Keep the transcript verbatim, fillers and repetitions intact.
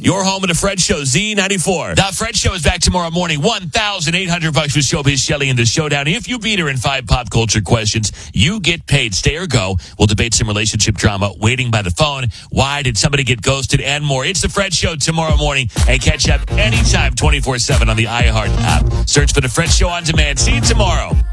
Your home of the Fred Show, Z ninety-four. The Fred Show is back tomorrow morning. one thousand eight hundred bucks with Showbiz Shelley in the showdown. If you beat her in five pop culture questions, you get paid. Stay or go. We'll debate some relationship drama, waiting by the phone. Why did somebody get ghosted, and more. It's the Fred Show tomorrow morning, and catch up anytime twenty-four seven on the iHeart app. Search for the Fred Show on demand. See you tomorrow.